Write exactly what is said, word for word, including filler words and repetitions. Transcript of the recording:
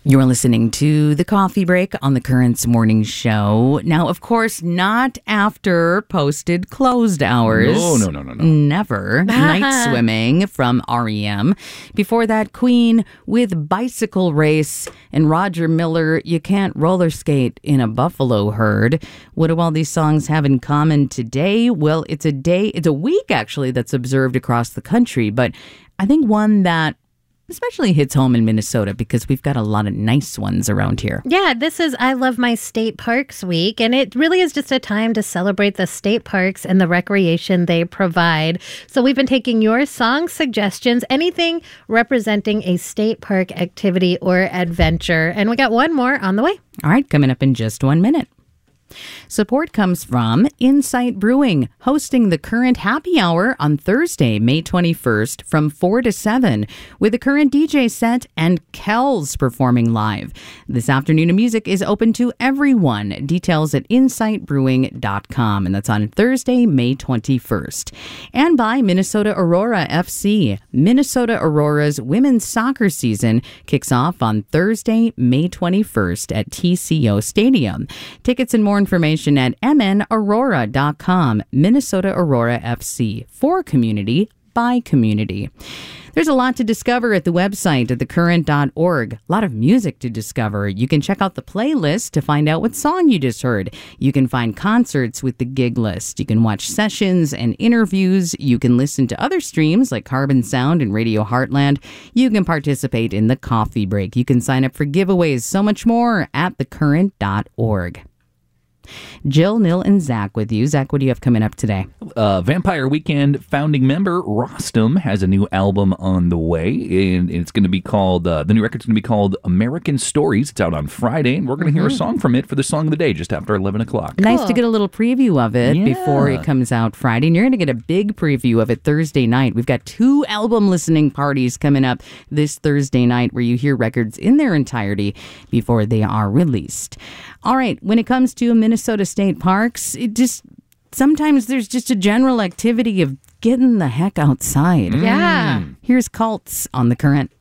You're listening to The Coffee Break on the Currents Morning Show. Now, of course, not after posted closed hours. No, no, no, no, no. Never. Night Swimming from R E M. Before that, Queen with Bicycle Race. And Roger Miller, You Can't Roller Skate in a Buffalo Herd. What do all these songs have in common today? Well, it's a day, it's a week actually that's observed across the country, but I think one that especially hits home in Minnesota because we've got a lot of nice ones around here. Yeah, this is I Love My State Parks Week, and it really is just a time to celebrate the state parks and the recreation they provide. So we've been taking your song suggestions, anything representing a state park activity or adventure, and we got one more on the way. All right, coming up in just one minute. Support comes from Insight Brewing, hosting the Current Happy Hour on Thursday, May twenty-first from four to seven, with the Current D J set and Kells performing live. This afternoon of music is open to everyone. Details at insight brewing dot com, and that's on Thursday, May twenty-first. And by Minnesota Aurora F C. Minnesota Aurora's women's soccer season kicks off on Thursday, May twenty-first at T C O Stadium. Tickets and more information at m n aurora dot com. Minnesota Aurora F C, for community by community. There's a lot to discover at the website at the current dot org. A lot of music to discover. You can check out the playlist to find out what song you just heard. You can find concerts with the gig list. You can watch sessions and interviews. You can listen to other streams like Carbon Sound and Radio Heartland. You can participate in the coffee break. You can sign up for giveaways. So much more at the current dot org. Jill, Nil, and Zach with you. Zach, what do you have coming up today? Uh, Vampire Weekend founding member Rostam has a new album on the way, and it's going to be called, uh, the new record's going to be called American Stories. It's out on Friday, and we're going to mm-hmm. hear a song from it for the song of the day just after eleven o'clock. Nice cool. to get a little preview of it yeah. before it comes out Friday, and you're going to get a big preview of it Thursday night. We've got two album listening parties coming up this Thursday night where you hear records in their entirety before they are released. All right, when it comes to Minnesota State Parks, it just sometimes there's just a general activity of getting the heck outside. Yeah. Here's Cults on the Current.